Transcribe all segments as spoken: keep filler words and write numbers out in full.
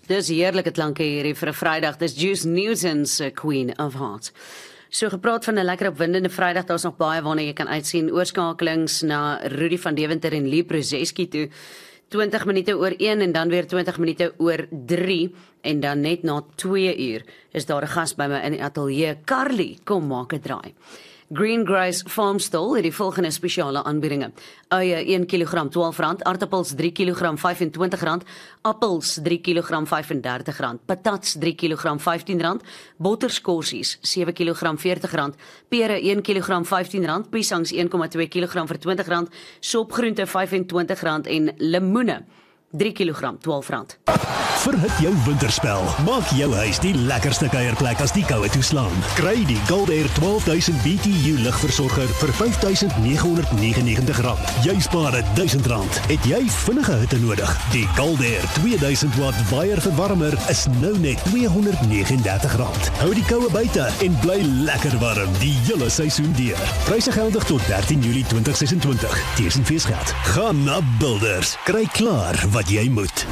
Dis heerlike klanke hierdie vir 'n Vrydag. Dis Juice Newton se Queen of Hearts. So gepraat van 'n lekker opwindende Vrydag, daar's nog baie waarna jy kan uitsien. Oorskakelings na Rudy van Deventer en Lee Brzezinski toe. twintig minute oor een en dan weer twintig minute oor drie en dan net na twee uur is daar 'n gas by my in die ateljee. Carly, kom maak 'n draai. Greengrace Farmstall het die volgende spesiale aanbiedinge. Eie een kilogram twaalf rand, aartappels drie kilogram vyf en twintig rand, appels drie kilogram vyf en dertig rand, patats drie kilogram vyftien rand, botterskorsies sewe kilogram veertig rand, pere een kilogram vyftien rand, piesangs een komma twee kilogram vir twintig rand, sopgroente vyf en twintig rand en lemoene drie kilogram twaalf rand. Verhit jou winterspel. Maak jou huis die lekkerste kuierplek as die koue toeslaan. Kry die Goldair twaalf duisend B T U ligversorger vir vyf duisend nege honderd negenennegentig rand. Jy spaar duisend rand. Het jy vinnige hitte nodig? Die Goldair twee duisend watt waier verwarmer is nou net twee honderd negenendertig rand. Hou die koue buite en bly lekker warm die hele seisoen deur. Pryse geldig tot dertien Julie twintig ses en twintig. Teers en feesgeld. Gaan na Builders. Kry klaar wat jy moet.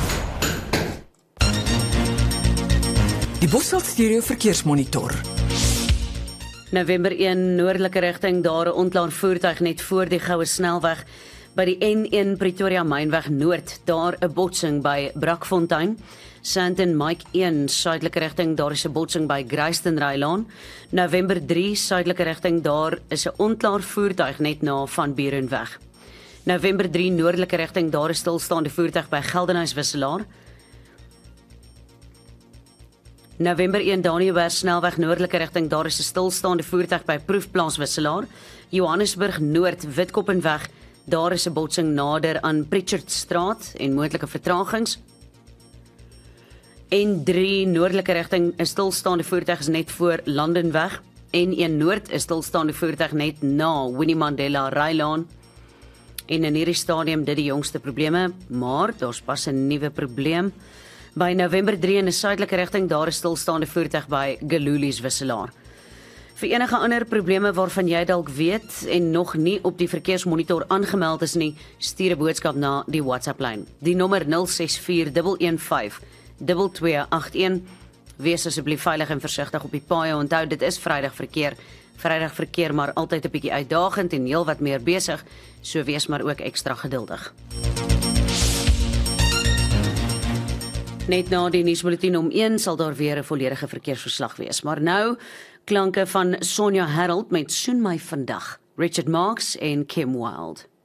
Die Bosveld Stereo Verkeersmonitor. November een noordelike rigting, daar 'n onklaar voertuig net voor die Goue Snelweg by die N een Pretoria Mynweg Noord, daar 'n botsing by Brakfontein. Sandton Mike een suidelike rigting, daar is 'n botsing by Greystenreylaan. November drie suidelike rigting, daar is 'n onklaar voertuig net na Van Burenweg. November drie noordelike rigting, daar is stilstaande voertuig by Geldenhuys Wisselaar. November een Daniëlberg snelweg noordelike rigting, daar is 'n stilstaande voertuig by Proefplaas Wisselaar. Johannesburg Noord Witkoppenweg, daar is 'n botsing nader aan Pritchardstraat en moontlike vertragings. N drie noordelike rigting, 'n stilstaande voertuig is net voor Landenweg. N een Noord is stilstaande voertuig net na Winnie Mandela Rylaan. En in hierdie stadium dit die jongste probleme, maar daar's pas 'n nuwe probleem. By November drie in 'n suidelike rigting, daar is stilstaande voertuig by Galulies Wisselaar. Vir enige ander probleme waarvan jy dalk weet en nog nie op die verkeersmonitor aangemeld is nie, stuur 'n boodskap na die WhatsApp-lyn. Die nommer nul ses vier een een vyf twee twee agt een. Wees asseblief veilig en versigtig op die paaie. Onthou, dit is Vrydag verkeer. Vrydag verkeer maar altyd 'n bietjie uitdagend en heel wat meer besig, so wees maar ook ekstra geduldig. Net na die nuusbulletin om een sal daar weer 'n volledige verkeersverslag wees. Maar nou, klanke van Sonja Harold met Soen my vandag. Richard Marx en Kim Wilde.